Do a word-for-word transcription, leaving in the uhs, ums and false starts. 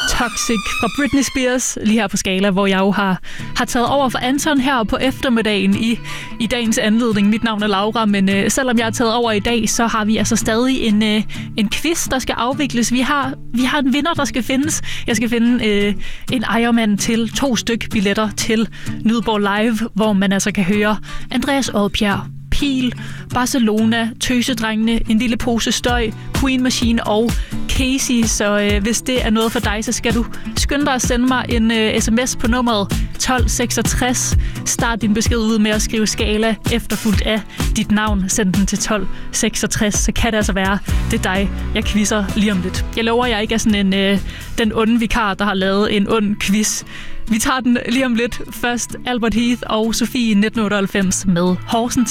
Toxic fra Britney Spears, lige her på Skala, hvor jeg jo har, har taget over for Anton her på eftermiddagen i, i dagens anledning. Mit navn er Laura, men øh, selvom jeg har taget over i dag, så har vi altså stadig en, øh, en quiz, der skal afvikles. Vi har, vi har en vinder, der skal findes. Jeg skal finde øh, en ejermand til to styk billetter til Nyborg Live, hvor man altså kan høre Andreas Odbjerg, Pil, Barcelona, Tøsedrengene, En lille pose støj, Queen Machine og Casey. Så øh, hvis det er noget for dig, så skal du skynde dig at sende mig en øh, sms på nummeret tolv seksogtres. Start din besked ud med at skrive Skala efterfulgt af dit navn. Send den til tolv seksogtres, så kan det altså være, det er dig, jeg quizzer lige om lidt. Jeg lover, jeg ikke er sådan en øh, den onde vikar, der har lavet en ond quiz. Vi tager den lige om lidt. Først Albert Heath og Sofie nitten otteoghalvfems med Horsens.